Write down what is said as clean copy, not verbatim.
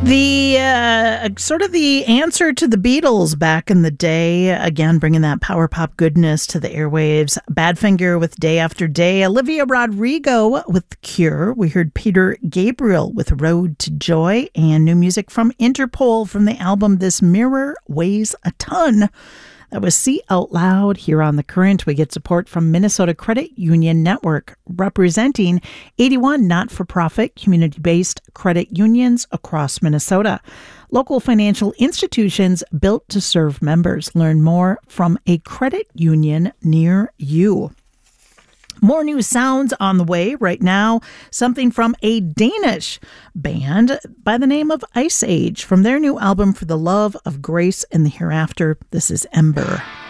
The sort of the answer to the Beatles back in the day, again bringing that power pop goodness to the airwaves. Badfinger with Day After Day, Olivia Rodrigo with The Cure. We heard Peter Gabriel with Road to Joy, and new music from Interpol from the album This Mirror Weighs a Ton. That was See Out Loud here on The Current. We get support from Minnesota Credit Union Network, representing 81 not-for-profit, community-based credit unions across Minnesota. Local financial institutions built to serve members. Learn more from a credit union near you. More new sounds on the way right now. Something from a Danish band by the name of Ice Age from their new album For the Love of Grace and the Hereafter. This is Ember.